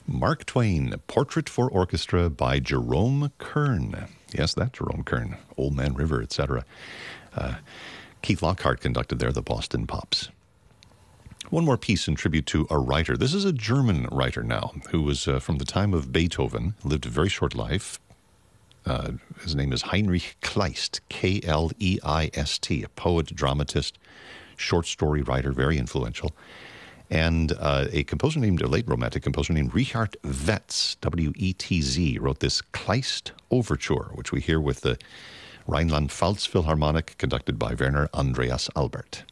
Mark Twain, Portrait for Orchestra by Jerome Kern. Yes, that Jerome Kern, Old Man River, etc. Keith Lockhart conducted there, the Boston Pops. One more piece in tribute to a writer. This is a German writer now who was from the time of Beethoven, lived a very short life. His name is Heinrich Kleist, K-L-E-I-S-T, a poet, dramatist, short story writer, very influential. And a late romantic composer named Richard Wetz, W-E-T-Z, wrote this Kleist Overture, which we hear with the Rhineland-Pfalz Philharmonic, conducted by Werner Andreas Albert.